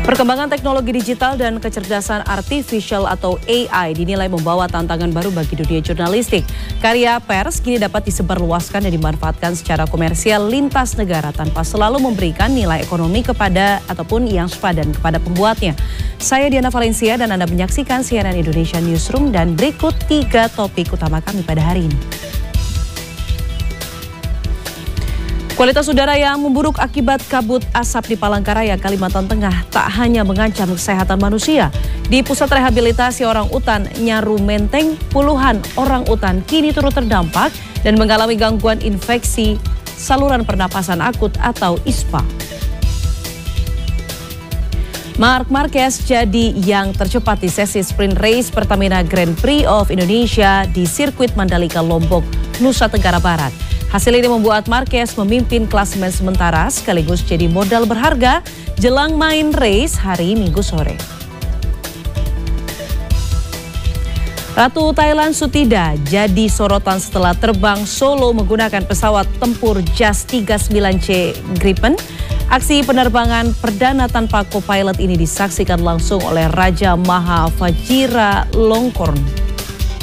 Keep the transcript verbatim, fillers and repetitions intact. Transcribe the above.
Perkembangan teknologi digital dan kecerdasan artificial atau A I dinilai membawa tantangan baru bagi dunia jurnalistik. Karya pers kini dapat disebarluaskan dan dimanfaatkan secara komersial lintas negara tanpa selalu memberikan nilai ekonomi kepada ataupun yang sepadan kepada pembuatnya. Saya Diana Valencia dan Anda menyaksikan C N N Indonesia Newsroom dan berikut tiga topik utama kami pada hari ini. Kualitas udara yang memburuk akibat kabut asap di Palangkaraya, Kalimantan Tengah tak hanya mengancam kesehatan manusia. Di pusat rehabilitasi orang utan Nyaru Menteng, puluhan orang utan kini turut terdampak dan mengalami gangguan infeksi saluran pernapasan akut atau I S P A. Marc Marquez jadi yang tercepat di sesi sprint race Pertamina Grand Prix of Indonesia di sirkuit Mandalika, Lombok, Nusa Tenggara Barat. Hasil ini membuat Marquez memimpin klasemen sementara sekaligus jadi modal berharga jelang main race hari Minggu sore. Ratu Thailand Sutida jadi sorotan setelah terbang solo menggunakan pesawat tempur Jas tiga puluh sembilan C Gripen. Aksi penerbangan perdana tanpa co-pilot ini disaksikan langsung oleh Raja Maha Vajiralongkorn.